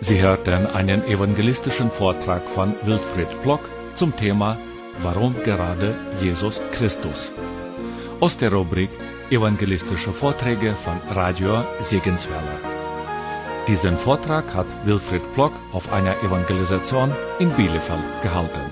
Sie hörten einen evangelistischen Vortrag von Wilfried Plock zum Thema Warum gerade Jesus Christus? Aus der Rubrik Evangelistische Vorträge von Radio Segenswelle. Diesen Vortrag hat Wilfried Plock auf einer Evangelisation in Bielefeld gehalten.